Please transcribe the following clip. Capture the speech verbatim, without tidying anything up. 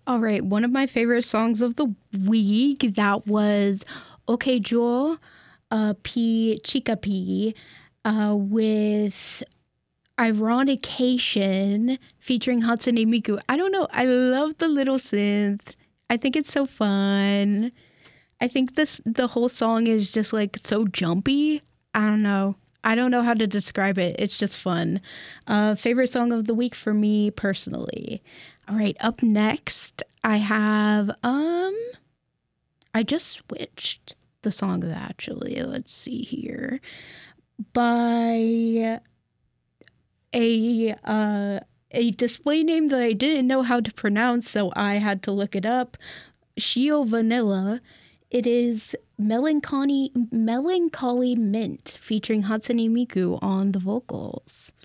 All right, one of my favorite songs of the week, that was Okejo uh, P Chica P uh, with Ironication featuring Hatsune Miku. I don't know. I love the little synth. I think it's so fun. I think this the whole song is just like so jumpy. I don't know. I don't know how to describe it. It's just fun. Uh, favorite song of the week for me personally. All right, up next I have um I just switched the song actually. Let's see here. By a uh a display name that I didn't know how to pronounce, so I had to look it up. Shio Vanilla. It is Melancholy Melancholy Mint featuring Hatsune Miku on the vocals.